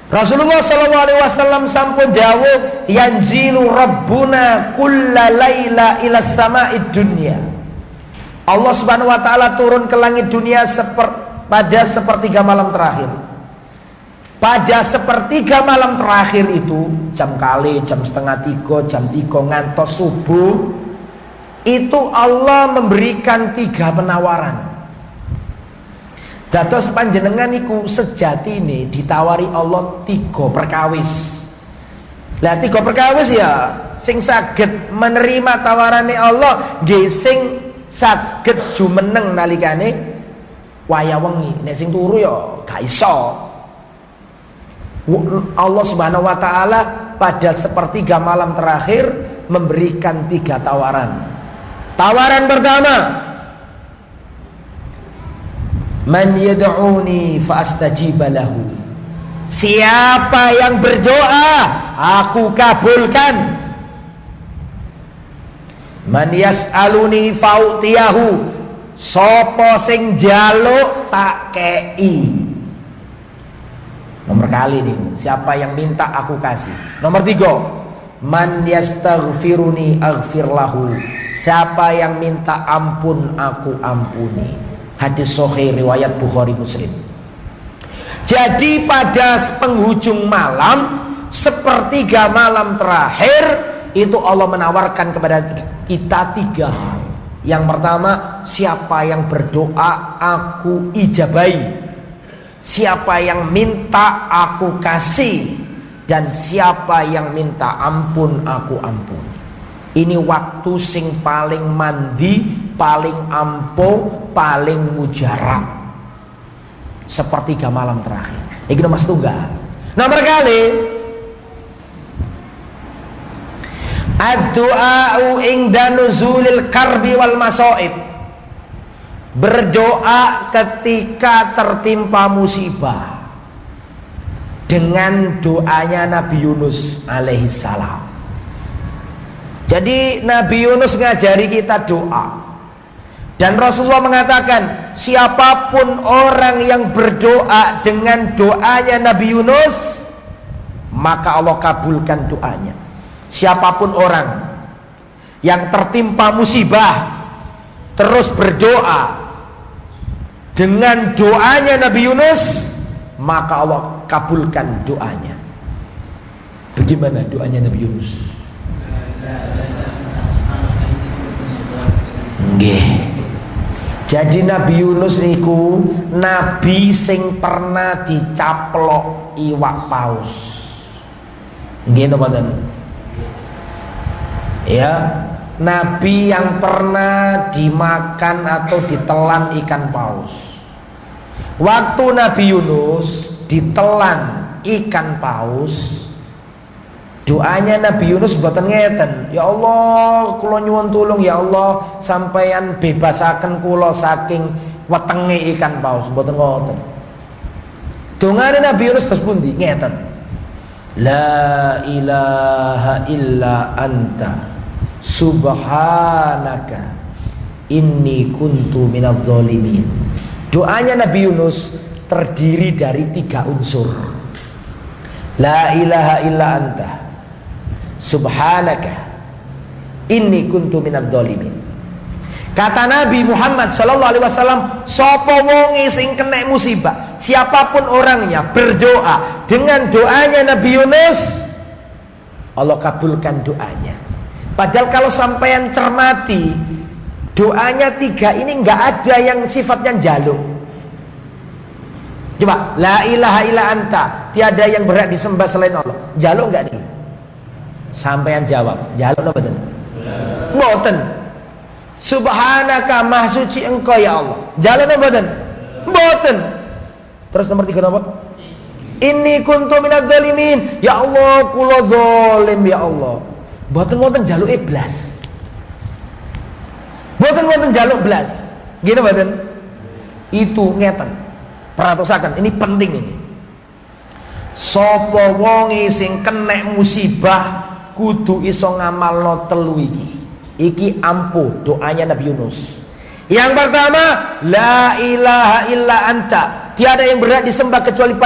Rasulullah sallallahu alaihi wasallam sampun dawuh, yanzilu rabbuna kulla laila ila sama'id dunya. Allah Subhanahu wa taala turun ke langit dunia pada sepertiga malam terakhir. Pada sepertiga malam terakhir itu, jam kali, jam setengah 3, jam 3 ngantos subuh, itu Allah memberikan 3 penawaran. Dados panjenengan iku sejati ini ditawari Allah 3 perkawis. Lah 3 perkawis ya sing saged menerima tawarane Allah nggih sing saged jumeneng nalikane waya wengi. Nek sing turu ya gak iso. Allah Subhanahu wa taala pada sepertiga malam terakhir memberikan 3 tawaran. Tawaran pertama, man yad'uni fa astajiba lahu. Siapa yang berdoa aku kabulkan. Man yas'aluni fa'utiyahu. Sopo sing njaluk tak kei. Nomor kali nih, siapa yang minta aku kasih. Nomor 3, man yastaghfiruni aghfir lahu. Siapa yang minta ampun aku ampuni. Hadis sahih riwayat Bukhari Muslim. Jadi pada penghujung malam, sepertiga malam terakhir, itu Allah menawarkan kepada kita 3 hal. Yang pertama, siapa yang berdoa aku ijabai. Siapa yang minta aku kasih. Dan siapa yang minta ampun aku ampuni. Ini waktu sing paling mandi, paling ampuh, paling mujarab. Sepertiga malam terakhir. Iki nomor setunggal. Nomor kali, ad-du'a'u inda nuzulil karbi wal masaib. Berdoa ketika tertimpa musibah dengan doanya Nabi Yunus alaihissalam. Jadi Nabi Yunus ngajari kita doa. Dan Rasulullah mengatakan, siapapun orang yang berdoa dengan doanya Nabi Yunus, maka Allah kabulkan doanya. Siapapun orang yang tertimpa musibah terus berdoa dengan doanya Nabi Yunus, maka Allah kabulkan doanya. Bagaimana doanya Nabi Yunus? Nggih. Jadi Nabi Yunus niku nabi sing pernah dicaplok iwak paus. Nggih napa mboten? Ya, nabi yang pernah dimakan atau ditelan ikan paus. Waktu Nabi Yunus ditelan ikan paus, doanya Nabi Yunus mboten ngeten, ya Allah kula nyuwun tulung ya Allah sampeyan bebasaken kula saking wetenge ikan paus, mboten ngoten. Dongane Nabi Yunus terus pundi ngeten, la ilaha illa anta subhanaka inni kuntu minadz zalimin. Doanya Nabi Yunus terdiri dari 3 unsur. La ilaha illa anta subhanaka inni kuntu minadz zalimin. Kata Nabi Muhammad sallallahu alaihi wasallam, sapa wonge sing kena musibah, siapapun orangnya berdoa dengan doanya Nabi Yunus, Allah kabulkan doanya. Padahal kalau sampean cermati, doanya 3 ini nggak ada yang sifatnya jaluk. Coba, la ilaha illa anta, tiada yang berhak disembah selain Allah. Jaluk nggak nih? Sampean jawab, jaluk apa betul? Mboten. Subhanaka maha suci engkau ya Allah. Jaluk apa betul? Mboten. Terus nomor 3 apa? Inni kuntu minadz zalimin. Ya Allah, kula zalim ya Allah. Mboten jaluk iblas. Mboten jaluk blas. Gini mboten. Itu ngeten. Perhatosaken, ini penting ini. Sapa wonge sing kena musibah kudu iso ngamalno 3 iki. Iki ampuh doanya Nabi Yunus. Yang pertama, la ilaha illa anta. Tiada yang berhak disembah kecuali